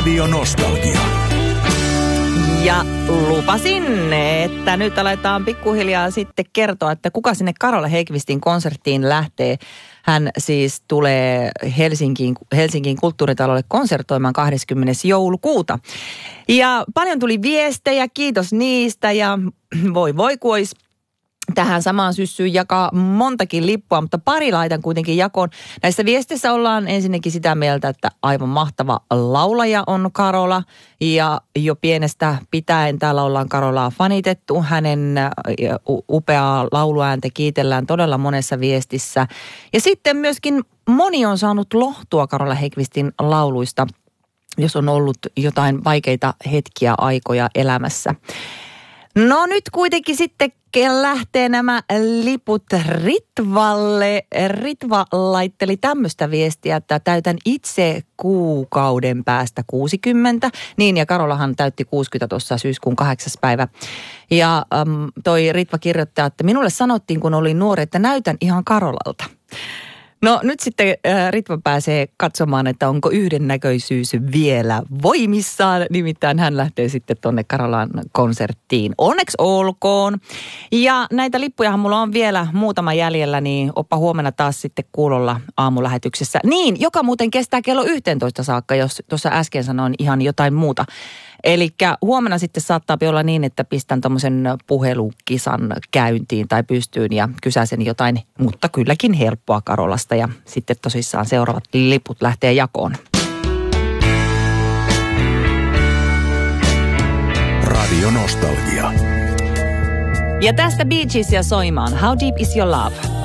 Radio Nostalgia. Ja lupasin, että nyt aletaan pikkuhiljaa sitten kertoa, että kuka sinne Carola Häggkvistin konserttiin lähtee. Hän siis tulee Helsingin kulttuuritalolle konsertoimaan 20. joulukuuta. Ja paljon tuli viestejä, kiitos niistä ja voi kun olisi tähän samaan syssyyn jakaa montakin lippua, mutta pari laitan kuitenkin jakoon. Näissä viesteissä ollaan ensinnäkin sitä mieltä, että aivan mahtava laulaja on Carola. Ja jo pienestä pitäen täällä ollaan Carolaa fanitettu. Hänen upeaa lauluääntä kiitellään todella monessa viestissä. Ja sitten myöskin moni on saanut lohtua Carola Häggkvistin lauluista, jos on ollut jotain vaikeita hetkiä, aikoja elämässä. No nyt kuitenkin sitten lähtee nämä liput Ritvalle. Ritva laitteli tämmöistä viestiä, että täytän itse kuukauden päästä 60. Niin, ja Carolahan täytti 60 tuossa syyskuun 8. päivä. Ja toi Ritva kirjoittaa, että minulle sanottiin, kun olin nuori, että näytän ihan Carolalta. No nyt sitten Ritva pääsee katsomaan, että onko yhdennäköisyys vielä voimissaan. Nimittäin hän lähtee sitten tuonne Carolan konserttiin. Onneksi olkoon. Ja näitä lippujahan mulla on vielä muutama jäljellä, niin oppa huomenna taas sitten kuulolla aamulähetyksessä. Niin, joka muuten kestää kello 11 saakka, jos tuossa äsken sanoin ihan jotain muuta. Elikkä huomenna sitten saattaa olla niin, että pistän tommosen puhelukisan käyntiin tai pystyyn ja kysäsen jotain, mutta kylläkin helppoa Carolasta. Ja sitten tosissaan seuraavat liput lähtee jakoon. Radio Nostalgia. Ja tästä Bee Geesia soimaan. How Deep Is Your Love?